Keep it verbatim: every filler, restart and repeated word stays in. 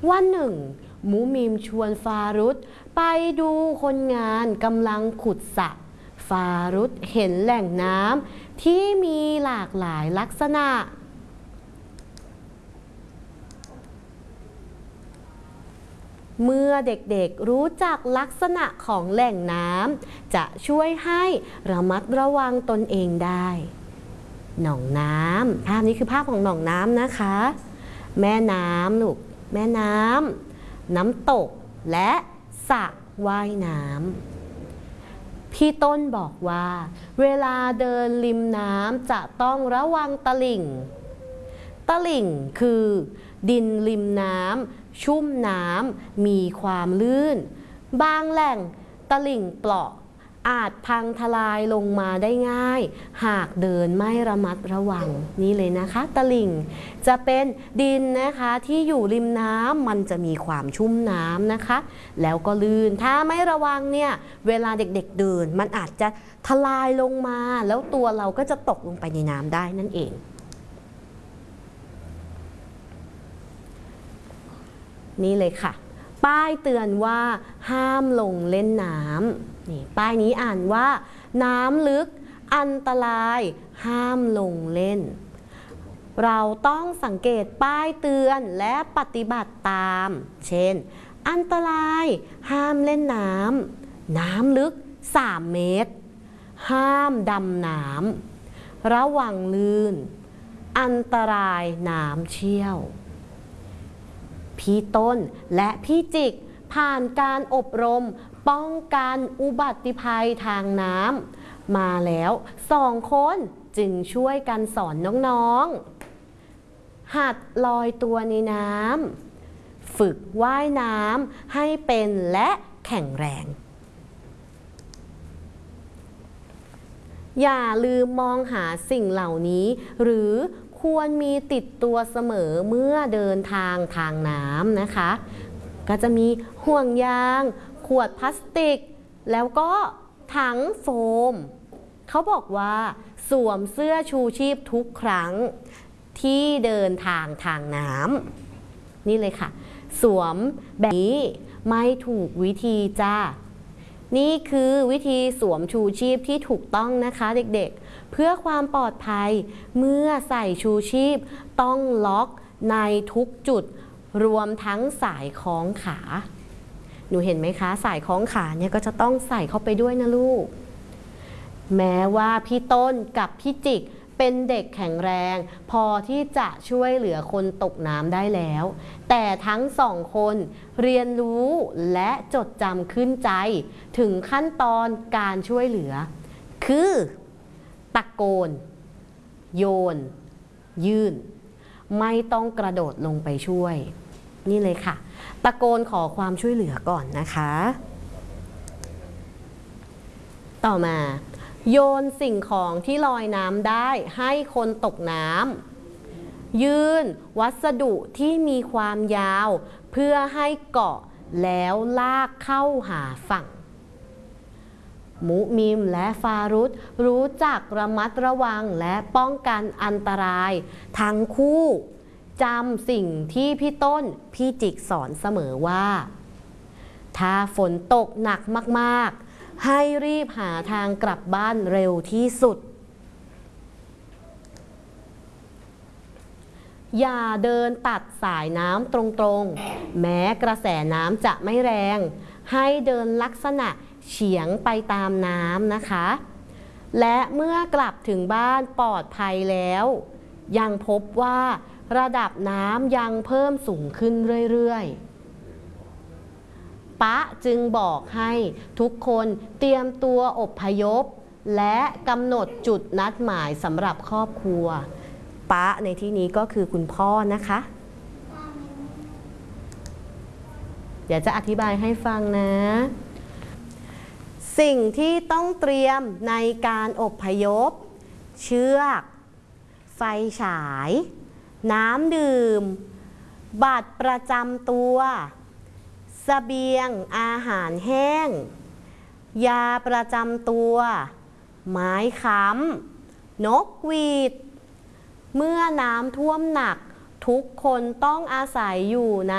วันหนึ่งมูมิมชวนฟารุตไปดูคนงานกำลังขุดสระฟารุตเห็นแหล่งน้ำที่มีหลากหลายลักษณะเมื่อเด็กๆรู้จักลักษณะของแหล่งน้ำจะช่วยให้ระมัดระวังตนเองได้หนองน้ำภาพนี้คือภาพของหนองน้ำนะคะแม่น้ำลูกแม่น้ำน้ำตกและสระว่ายน้ำพี่ต้นบอกว่าเวลาเดินริมน้ำจะต้องระวังตลิ่งตลิ่งคือดินริมน้ำชุ่มน้ำมีความลื่นบางแหล่งตลิ่งเปราะอาจพังทลายลงมาได้ง่ายหากเดินไม่ระมัดระวังนี่เลยนะคะตลิ่งจะเป็นดินนะคะที่อยู่ริมน้ำมันจะมีความชุ่มน้ำนะคะแล้วก็ลื่นถ้าไม่ระวังเนี่ยเวลาเด็กๆเดินมันอาจจะทลายลงมาแล้วตัวเราก็จะตกลงไปในน้ำได้นั่นเองนี่เลยค่ะป้ายเตือนว่าห้ามลงเล่นน้ำนี่ป้ายนี้อ่านว่าน้ำลึกอันตรายห้ามลงเล่นเราต้องสังเกตป้ายเตือนและปฏิบัติตามเช่นอันตรายห้ามเล่นน้ำน้ำลึกสามเมตรห้ามดำน้ำระวังลื่นอันตรายน้ำเชี่ยวพี่ต้นและพี่จิกผ่านการอบรมป้องกันอุบัติภัยทางน้ำมาแล้วสองคนจึงช่วยกันสอนน้องๆหัดลอยตัวในน้ำฝึกว่ายน้ำให้เป็นและแข็งแรงอย่าลืมมองหาสิ่งเหล่านี้หรือควรมีติดตัวเสมอเมื่อเดินทางทางน้ำนะคะก็จะมีห่วงยางขวดพลาสติกแล้วก็ถังโฟมเขาบอกว่าสวมเสื้อชูชีพทุกครั้งที่เดินทางทางน้ำนี่เลยค่ะสวมแบบนี้ไม่ถูกวิธีจ้านี่คือวิธีสวมชูชีพที่ถูกต้องนะคะเด็กๆเพื่อความปลอดภัยเมื่อใส่ชูชีพต้องล็อกในทุกจุดรวมทั้งสายคล้องขาหนูเห็นไหมคะสายคล้องขาเนี่ยก็จะต้องใส่เข้าไปด้วยนะลูกแม้ว่าพี่ต้นกับพี่จิกเป็นเด็กแข็งแรงพอที่จะช่วยเหลือคนตกน้ำได้แล้วแต่ทั้งสองคนเรียนรู้และจดจำขึ้นใจถึงขั้นตอนการช่วยเหลือคือตะโกนโยนยื่นไม่ต้องกระโดดลงไปช่วยนี่เลยค่ะตะโกนขอความช่วยเหลือก่อนนะคะต่อมาโยนสิ่งของที่ลอยน้ำได้ให้คนตกน้ำยื่นวัสดุที่มีความยาวเพื่อให้เกาะแล้วลากเข้าหาฝั่งมุมิมและฟารุตรู้จักระมัดระวังและป้องกันอันตรายทั้งคู่จำสิ่งที่พี่ต้นพี่จิกสอนเสมอว่าถ้าฝนตกหนักมากๆให้รีบหาทางกลับบ้านเร็วที่สุดอย่าเดินตัดสายน้ำตรงๆแม้กระแสน้ำจะไม่แรงให้เดินลักษณะเฉียงไปตามน้ำนะคะและเมื่อกลับถึงบ้านปลอดภัยแล้วยังพบว่าระดับน้ำยังเพิ่มสูงขึ้นเรื่อยๆป๊าจึงบอกให้ทุกคนเตรียมตัวอพยพและกำหนดจุดนัดหมายสำหรับครอบครัวป๊าในที่นี้ก็คือคุณพ่อนะคะเดี๋ยวจะอธิบายให้ฟังนะสิ่งที่ต้องเตรียมในการอพยพเชือกไฟฉายน้ำดื่มบัตรประจำตัวเสบียงอาหารแห้งยาประจำตัวไม้ค้ำนกหวีดเมื่อน้ำท่วมหนักทุกคนต้องอาศัยอยู่ใน